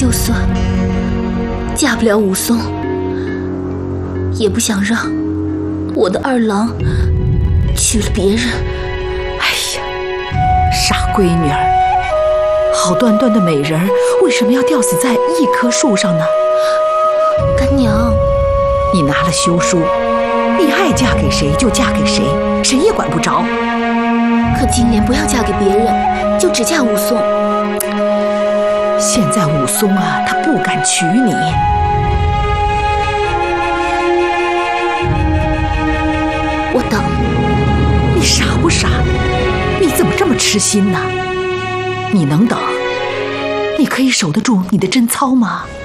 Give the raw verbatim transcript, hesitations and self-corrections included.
就算嫁不了武松，也不想让我的二郎娶了别人。 哎呀，傻闺女儿，好端端的美人儿，为什么要吊死在一棵树上呢？ 干娘， 你拿了休书，你爱嫁给谁就嫁给谁，谁也管不着。 可金莲不要嫁给别人，就只嫁武松。 现在武松啊，他不敢娶你。 我等。 你傻不傻？你怎么这么痴心呢？你能等？你可以守得住你的贞操吗？